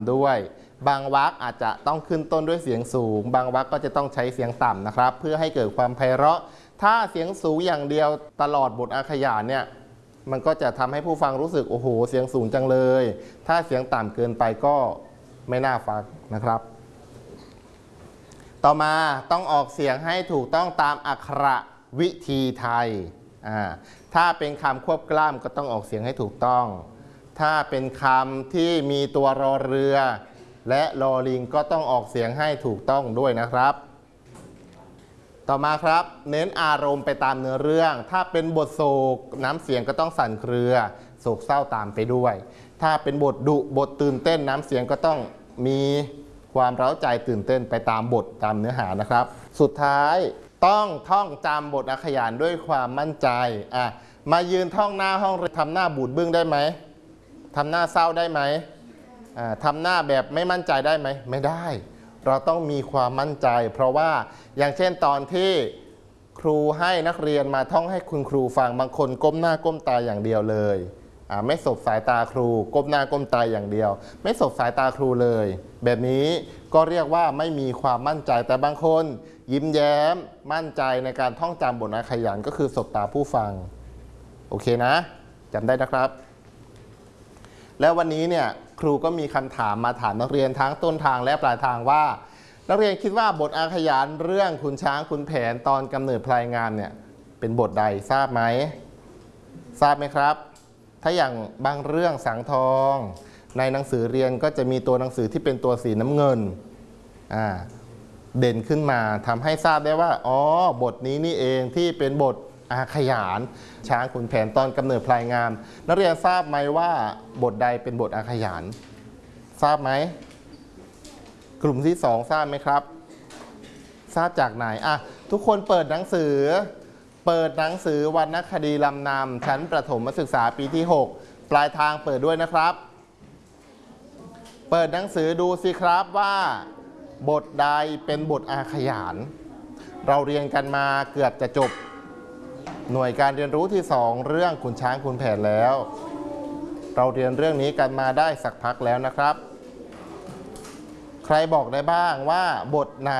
ด้วยบางวรรคอาจจะต้องขึ้นต้นด้วยเสียงสูงบางวรรคก็จะต้องใช้เสียงต่ำนะครับเพื่อให้เกิดความไพเราะถ้าเสียงสูงอย่างเดียวตลอดบทอาขยานเนี่ยมันก็จะทำให้ผู้ฟังรู้สึกโอ้โหเสียงสูงจังเลยถ้าเสียงต่ำเกินไปก็ไม่น่าฟังนะครับต่อมาต้องออกเสียงให้ถูกต้องตามอักขระวิธีไทยถ้าเป็นคำควบกล้ำก็ต้องออกเสียงให้ถูกต้องถ้าเป็นคำที่มีตัวรอเรือและลอลิงก็ต้องออกเสียงให้ถูกต้องด้วยนะครับต่อมาครับเน้นอารมณ์ไปตามเนื้อเรื่องถ้าเป็นบทโศกน้ำเสียงก็ต้องสั่นเครือโศกเศร้าตามไปด้วยถ้าเป็นบทดุบทตื่นเต้นน้ำเสียงก็ต้องมีความเร้าใจตื่นเต้นไปตามบทตามเนื้อหานะครับสุดท้ายต้องท่องจำบทอาขยานด้วยความมั่นใจมายืนท่องหน้าห้องทำหน้าบูดบึ้งได้ไหมทำหน้าเศร้าได้ไหมทำหน้าแบบไม่มั่นใจได้ไหมไม่ได้เราต้องมีความมั่นใจเพราะว่าอย่างเช่นตอนที่ครูให้นักเรียนมาท่องให้คุณครูฟังบางคนก้มหน้าก้มตาอย่างเดียวเลยไม่สบสายตาครูก้มหน้าก้มตาอย่างเดียวไม่สบสายตาครูเลยแบบนี้ก็เรียกว่าไม่มีความมั่นใจแต่บางคนยิ้มแย้มมั่นใจในการท่องจำบทอาขยานก็คือสบตาผู้ฟังโอเคนะจำได้นะครับแล้ววันนี้เนี่ยครูก็มีคำถามมาถามนักเรียนทั้งต้นทางและปลายทางว่านักเรียนคิดว่าบทอาขยานเรื่องขุนช้างขุนแผนตอนกำเนิดพลายงามเนี่ยเป็นบทใดทราบไหมทราบไหมครับถ้าอย่างบางเรื่องสังทองในหนังสือเรียนก็จะมีตัวหนังสือที่เป็นตัวสีน้ำเงินเด่นขึ้นมาทำให้ทราบได้ว่าอ๋อบทนี้นี่เองที่เป็นบทอาขยานช้างขุนแผนตอนกำเนิดพลายงามนักเรียนทราบไหมว่าบทใดเป็นบทอาขยานทราบไหมกลุ่มที่2ทราบไหมครับทราบจากไหนทุกคนเปิดหนังสือวรรณคดีลำนำชั้นประถมศึกษาปีที่6ปลายทางเปิดด้วยนะครับเปิดหนังสือดูสิครับว่าบทใดเป็นบทอาขยานเราเรียนกันมาเกือบจะจบหน่วยการเรียนรู้ที่2เรื่องขุนช้างขุนแผนแล้วเราเรียนเรื่องนี้กันมาได้สักพักแล้วนะครับใครบอกได้บ้างว่าบทไหน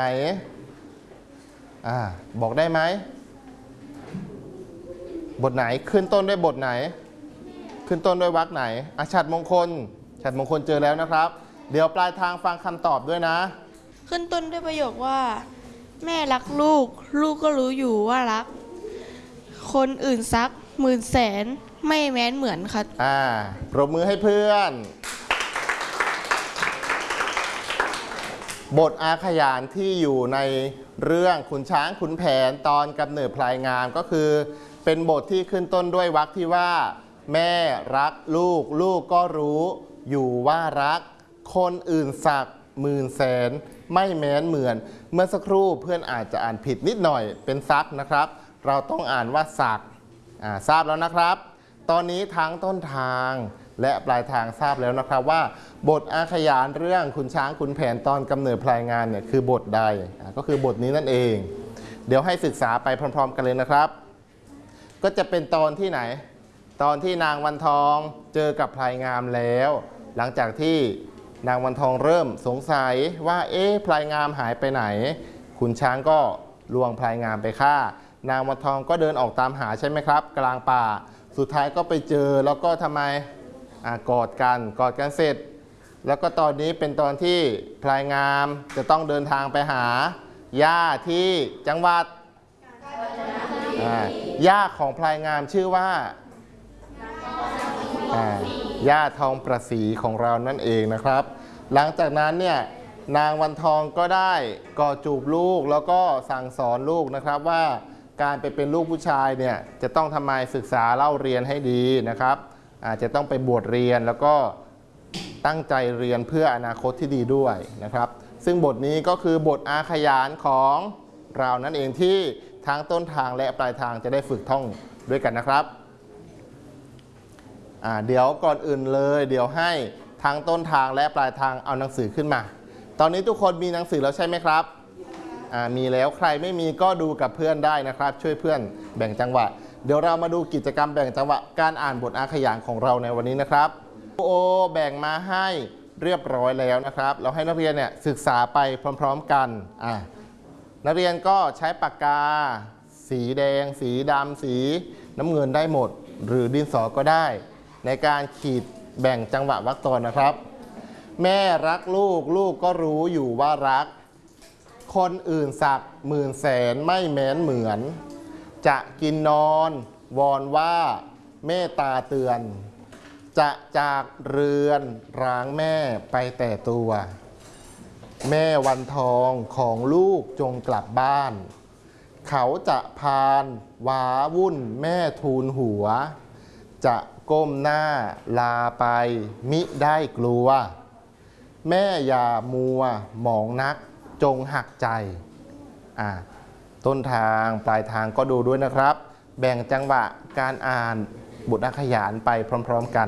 บอกได้ไหมบทไหนขึ้นต้นด้วยบทไหนขึ้นต้นด้วยวรรคไหนฉัตรมงคลเจอแล้วนะครับเดี๋ยวปลายทางฟังคำตอบด้วยนะขึ้นต้นด้วยประโยคว่าแม่รักลูกลูกก็รู้อยู่ว่ารักคนอื่นซักหมื่นแสนไม่แม้นเหมือนค่ะปรบมือให้เพื่อนบทอาขยานที่อยู่ในเรื่องขุนช้างขุนแผนตอนกำเนิดพลายงามก็คือเป็นบทที่ขึ้นต้นด้วยวรรคที่ว่าแม่รักลูกลูกก็รู้อยู่ว่ารักคนอื่นสักหมื่นแสนไม่แม้นเหมือนเมื่อสักครู่เพื่อนอาจจะอ่านผิดนิดหน่อยเป็นซักนะครับเราต้องอ่านว่าสักทราบแล้วนะครับตอนนี้ทั้งต้นทางและปลายทางทราบแล้วนะครับว่าบทอาขยานเรื่องขุนช้างขุนแผนตอนกำเนิดพลายงามเนี่ยคือบทใดก็คือบทนี้นั่นเองเดี๋ยวให้ศึกษาไปพร้อมๆกันเลยนะครับก็จะเป็นตอนที่ไหนตอนที่นางวันทองเจอกับพลายงามแล้วหลังจากที่นางวันทองเริ่มสงสัยว่าพลายงามหายไปไหนขุนช้างก็ลวงพลายงามไปฆ่านางวันทองก็เดินออกตามหาใช่ไหมครับกลางป่าสุดท้ายก็ไปเจอแล้วก็ทำไมกอดกันเสร็จแล้วก็ตอนนี้เป็นตอนที่พลายงามจะต้องเดินทางไปหาย่าที่จังหวัดย่าของพลายงามชื่อว่าย่าทองประศรีของเรานั่นเองนะครับหลังจากนั้นเนี่ยนางวันทองก็ได้กอดจูบลูกแล้วก็สั่งสอนลูกนะครับว่าการไปเป็นลูกผู้ชายเนี่ยจะต้องทำไมศึกษาเล่าเรียนให้ดีนะครับอาจจะต้องไปบวชเรียนแล้วก็ตั้งใจเรียนเพื่ออนาคตที่ดีด้วยนะครับซึ่งบทนี้ก็คือบทอาขยานของเรานั่นเองที่ทั้งต้นทางและปลายทางจะได้ฝึกท่องด้วยกันนะครับเดี๋ยวก่อนอื่นเลยเดี๋ยวให้ทั้งต้นทางและปลายทางเอาหนังสือขึ้นมาตอนนี้ทุกคนมีหนังสือแล้วใช่ไหมครับมีแล้วใครไม่มีก็ดูกับเพื่อนได้นะครับช่วยเพื่อนแบ่งจังหวะเดี๋ยวเรามาดูกิจกรรมแบ่งจังหวะการอ่านบทอาขยานของเราในวันนี้นะครับโอแบ่งมาให้เรียบร้อยแล้วนะครับเราให้นักเรียนเนี่ยศึกษาไปพร้อมๆกันนักเรียนก็ใช้ปากกาสีแดงสีดำสีน้ำเงินได้หมดหรือดินสอก็ได้ในการขีดแบ่งจังหวะวรรคตอนนะครับแม่รักลูกลูกก็รู้อยู่ว่ารักคนอื่นสักหมื่นแสนไม่แม้นเหมือนจะกินนอนวอนว่าเมตตาเตือนจะจากเรือนร้างแม่ไปแต่ตัวแม่วันทองของลูกจงกลับบ้านเขาจะพานว้าวุ่นแม่ทูลหัวจะก้มหน้าลาไปมิได้กลัวแม่อย่ามัวหมองนักจงหักใจต้นทางปลายทางก็ดูด้วยนะครับแบ่งจังหวะการอ่านบทอักขยานไปพร้อมๆกัน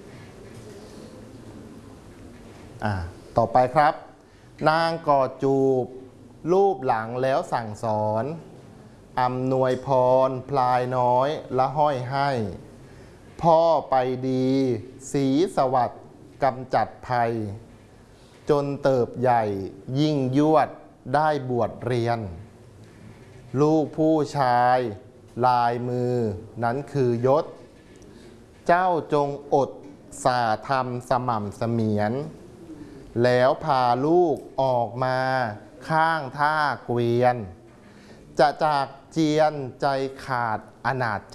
ต่อไปครับนางกอดจูบรูปหลังแล้วสั่งสอนอำนวยพรพลายน้อยละห้อยให้พ่อไปดีศรีสวัสดิ์กำจัดภัยจนเติบใหญ่ยิ่งยวดได้บวชเรียนลูกผู้ชายลายมือนั้นคือยศเจ้าจงอดสาธรรมสม่ำเสมียนแล้วพาลูกออกมาข้างท่าเกวียนจะจากเจียนใจขาดอนาจใจ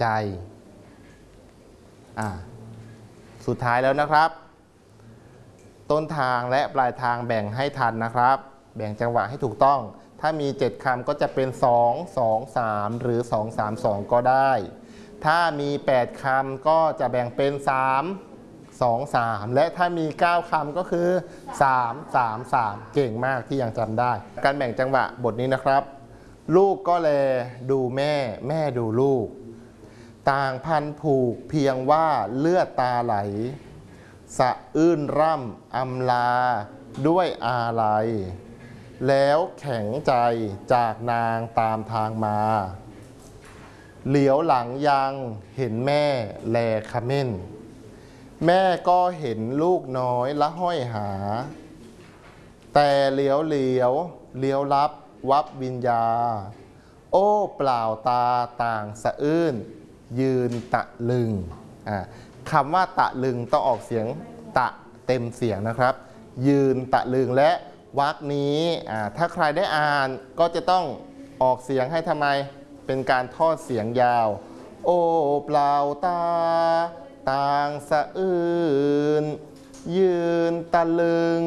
สุดท้ายแล้วนะครับต้นทางและปลายทางแบ่งให้ทันนะครับแบ่งจังหวะให้ถูกต้องถ้ามี7คำก็จะเป็น2 2 3หรือ2 3 2ก็ได้ถ้ามี8คำก็จะแบ่งเป็น3 2 3และถ้ามี9คำก็คือ3 3 3เก่งมากที่ยังจำได้การแบ่งจังหวะบทนี้นะครับลูกก็แลดูแม่แม่ดูลูกต่างพันผูกเพียงว่าเลือดตาไหลสะอื้นร่ำอำลาด้วยอาลัยแล้วแข็งใจจากนางตามทางมาเหลียวหลังยังเห็นแม่แลขมิ้นแม่ก็เห็นลูกน้อยละห้อยหาแต่เหลียวลับวับวิญญาโอ้เปล่าตาต่างสะอื้นยืนตะลึงคำว่าตะลึงต้องออกเสียงตะเต็มเสียงนะครับยืนตะลึงและวรรคนี้ถ้าใครได้อ่านก็จะต้องออกเสียงให้ทำไมเป็นการทอดเสียงยาวโอ้เปล่าตาต่างสะอื้นยืนตะลึง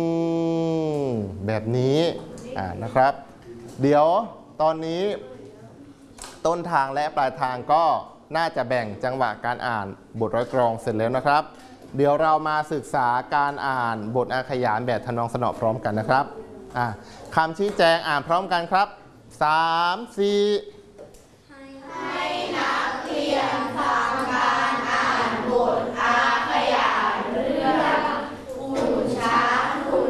แบบนี้นะครับเดี๋ยวตอนนี้ต้นทางและปลายทางก็น่าจะแบ่งจังหวะการอ่านบทร้อยกลองเสร็จแล้วนะครับเดี๋ยวเรามาศึกษาการอ่านบทอาขยานแบบทำนองสนอพร้อมกันนะครับคำชี้แจงอ่านพร้อมกันครับ3 4